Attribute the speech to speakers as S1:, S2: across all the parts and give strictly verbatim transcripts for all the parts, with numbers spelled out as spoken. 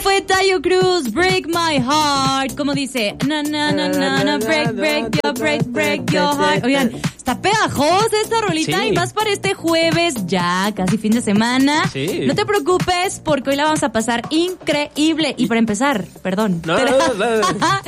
S1: fue Tayo Cruz, Break My Heart. Como dice, na na na na na, break, break your, break, break your heart. Oigan, está pegajosa esta rolita, sí. Y más para este jueves, ya casi fin de semana. Sí. No te preocupes, porque hoy la vamos a pasar increíble. Y para empezar, perdón.
S2: No, no, no, no.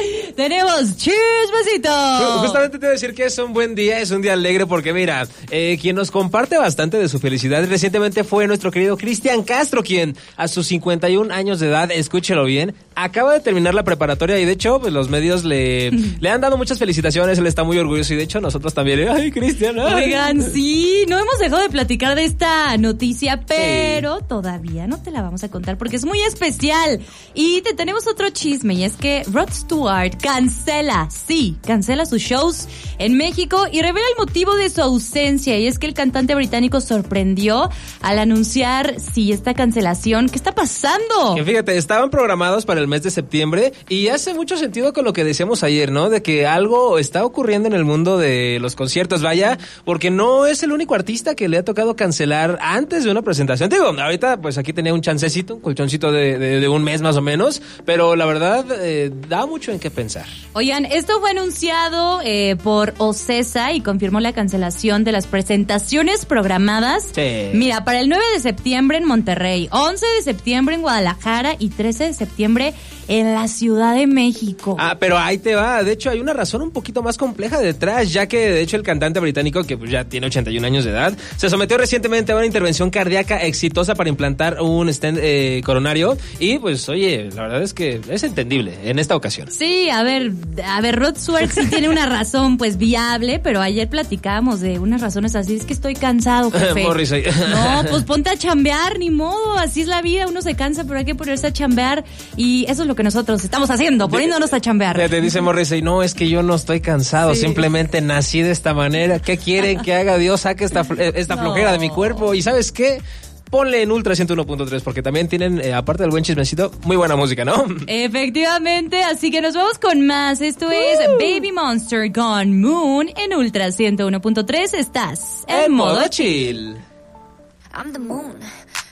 S1: Tenemos chismecito.
S2: Justamente te voy a decir que es un buen día, es un día alegre, porque mira, eh, quien nos comparte bastante de su felicidad recientemente fue nuestro querido Cristian Castro, quien a sus cincuenta y un años de edad, escúchelo bien, acaba de terminar la preparatoria y de hecho pues los medios le, le han dado muchas felicitaciones, él está muy orgulloso y de hecho nosotros también. Ay, Cristian. Ay.
S1: Oigan, sí, no hemos dejado de platicar de esta noticia, pero sí. Todavía no te la vamos a contar porque es muy especial. Y te tenemos otro chisme y es que Rod Stewart cancela, sí, cancela sus shows en México y revela el motivo de su ausencia. Y es que el cantante británico sorprendió al anunciar, sí, esta cancelación. ¿Qué está pasando?
S2: Que fíjate, estaban programados para el mes de septiembre y hace mucho sentido con lo que decíamos ayer, ¿no? De que algo está ocurriendo en el mundo de los conciertos, vaya, porque no es el único artista que le ha tocado cancelar antes de una presentación. Digo, ahorita pues aquí tenía un chancecito, un colchoncito de, de, de un mes más o menos, pero la verdad eh, da mucho en qué pensar.
S1: Oigan, esto fue anunciado eh, por Ocesa y confirmó la cancelación de las presentaciones programadas. Sí. Mira, para el nueve de septiembre en Monterrey, once de septiembre en Guadalajara y trece de septiembre en la Ciudad de México.
S2: Ah, pero ahí te va. De hecho, hay una razón un poquito más compleja detrás, ya que de hecho el cantante británico, que pues ya tiene ochenta y un años de edad, se sometió recientemente a una intervención cardíaca exitosa para implantar un stent eh, coronario y pues, oye, la verdad es que es entendible en esta ocasión.
S1: Sí, a ver, a ver, Rod Stewart sí tiene una razón pues viable, pero ayer platicábamos de unas razones así, es que estoy cansado, jefe.
S2: Morrissey.
S1: No, pues ponte a chambear, ni modo, así es la vida, uno se cansa, pero hay que ponerse a chambear y eso es lo que nosotros estamos haciendo, poniéndonos a chambear.
S2: Te, te dice Morrissey, no, es que yo no estoy cansado, sí. Simplemente nací de esta manera. ¿Qué quieren que haga? Dios, saque esta, esta no. flojera de mi cuerpo. ¿Y sabes qué? Ponle en Ultra ciento uno punto tres porque también tienen, eh, aparte del buen chismecito, muy buena música, ¿no?
S1: Efectivamente, así que nos vamos con más. Esto uh. es Baby Monster Gone Moon en Ultra ciento uno punto tres. Estás en,
S2: en modo chill.
S3: I'm the moon.